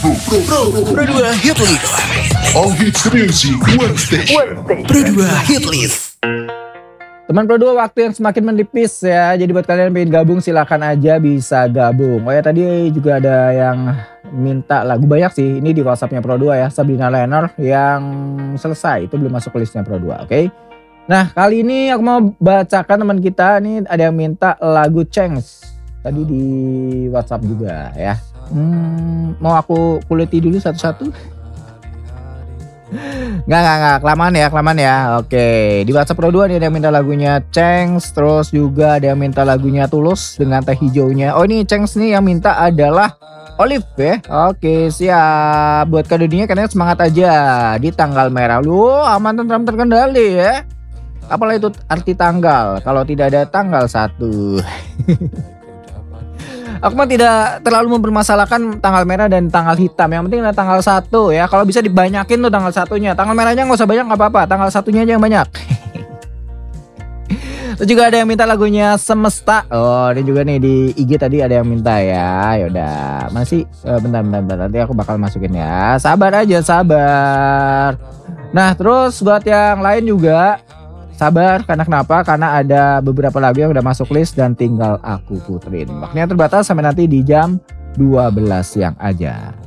Pro 2 Hit List. All hits music, one station. Pro 2 Hit List. Teman Pro 2, waktu yang semakin menipis ya. Jadi buat kalian yang pengen gabung silakan aja bisa gabung. Oh ya, tadi juga ada yang minta lagu banyak sih. Ini di WhatsAppnya Pro 2 ya. Sabrina Lenor yang selesai. Itu belum masuk ke listnya Pro 2, oke? Nah, kali ini aku mau bacakan teman kita. Ini ada yang minta lagu Cengs. Tadi di WhatsApp juga ya. Mau aku kuliti dulu satu-satu? Nggak, kelamaan ya. Oke, di WhatsApp Pro 2 nih ada yang minta lagunya Cengs, terus juga ada yang minta lagunya Tulus dengan teh hijaunya. Oh, ini Cengs nih yang minta adalah Olive ya. Oke, siap. Buat kado dunia kalian semangat aja di tanggal merah. Lu aman tentram terkendali ya. Apalah itu arti tanggal kalau tidak ada tanggal 1. Aku mah tidak terlalu mempermasalahkan tanggal merah dan tanggal hitam. Yang penting ada tanggal 1 ya. Kalau bisa dibanyakin tuh tanggal 1-nya. Tanggal merahnya gak usah banyak gak apa-apa. Tanggal 1-nya aja yang banyak. Terus juga ada yang minta lagunya Semesta. Oh, ini juga nih di IG tadi ada yang minta ya. Yaudah. Masih bentar. Nanti aku bakal masukin ya. Sabar aja, sabar. Nah, terus buat yang lain juga sabar, karena kenapa? Karena ada beberapa lagu yang udah masuk list dan tinggal aku puterin. Waktunya terbatas sampai nanti di jam 12 siang aja.